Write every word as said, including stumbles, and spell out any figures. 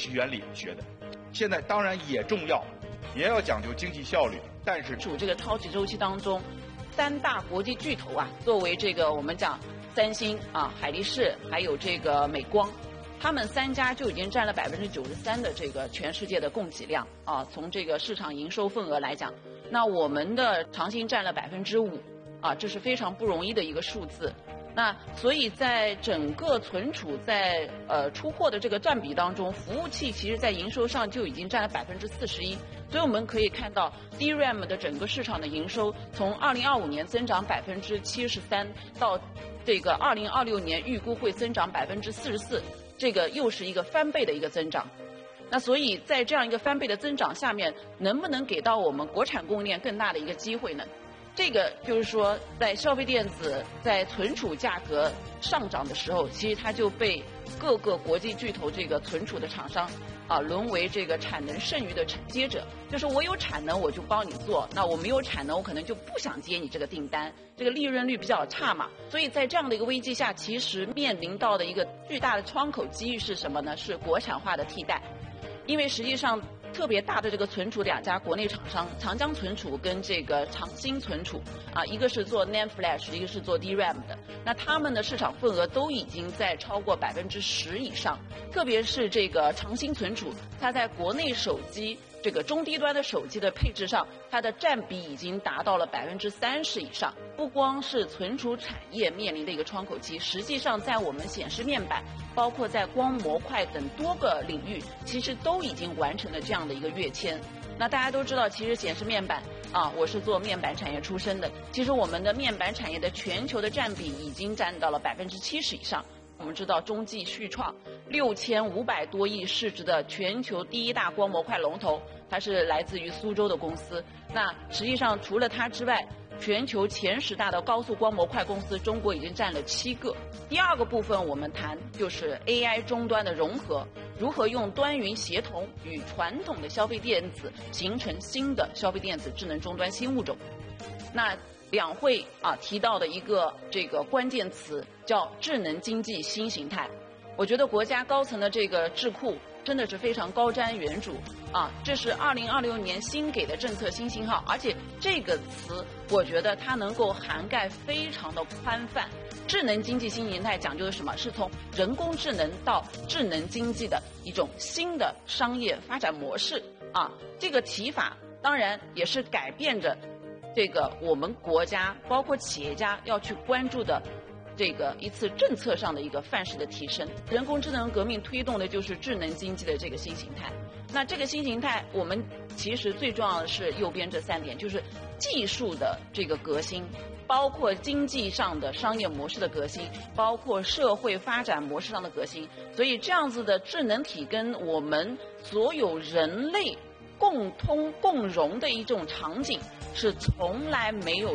其原理学的。现在当然也重要，也要讲究经济效率，但是处这个超级周期当中，三大国际巨头啊，作为这个我们讲三星啊、海力士还有这个美光。他们三家就已经占了百分之九十三的这个全世界的供给量啊，从这个市场营收份额来讲，那我们的长兴占了百分之五啊，这是非常不容易的一个数字。那所以在整个存储在呃出货的这个占比当中，服务器其实在营收上就已经占了百分之四十一。所以我们可以看到 D RAM 的整个市场的营收从二零二五年增长百分之七十三，到这个二零二六年预估会增长百分之四十四。这个又是一个翻倍的一个增长，那所以在这样一个翻倍的增长下面，能不能给到我们国产供应链更大的一个机会呢？这个就是说，在消费电子在存储价格上涨的时候，其实它就被各个国际巨头这个存储的厂商啊，沦为这个产能剩余的承接者。就是我有产能我就帮你做，那我没有产能我可能就不想接你这个订单，这个利润率比较差嘛。所以在这样的一个危机下，其实面临到的一个巨大的窗口机遇是什么呢？是国产化的替代。因为实际上特别大的这个存储两家国内厂商，长江存储跟这个长兴存储啊，一个是做 NAND Flash， 一个是做 D RAM 的，那他们的市场份额都已经在超过百分之十以上。特别是这个长兴存储，它在国内手机这个中低端的手机的配置上，它的占比已经达到了百分之三十以上。不光是存储产业面临的一个窗口期，实际上在我们显示面板，包括在光模块等多个领域，其实都已经完成了这样的一个跃迁。那大家都知道，其实显示面板啊，我是做面板产业出身的，其实我们的面板产业的全球的占比已经占到了百分之七十以上。我们知道中继旭创六千五百多亿市值的全球第一大光模块龙头，它是来自于苏州的公司。那实际上除了它之外，全球前十大的高速光模块公司，中国已经占了七个。第二个部分我们谈就是 A I 终端的融合，如何用端云协同与传统的消费电子形成新的消费电子智能终端新物种。那两会啊提到的一个这个关键词叫智能经济新形态，我觉得国家高层的这个智库真的是非常高瞻远瞩啊！这是二零二六年新给的政策新信号，而且这个词我觉得它能够涵盖非常的宽泛。智能经济新形态讲究的是什么？是从人工智能到智能经济的一种新的商业发展模式啊！这个提法当然也是改变着这个我们国家包括企业家要去关注的这个一次政策上的一个范式的提升。人工智能革命推动的就是智能经济的这个新形态。那这个新形态我们其实最重要的是右边这三点，就是技术的这个革新，包括经济上的商业模式的革新，包括社会发展模式上的革新。所以这样子的智能体跟我们所有人类共通共融的一种场景是从来没有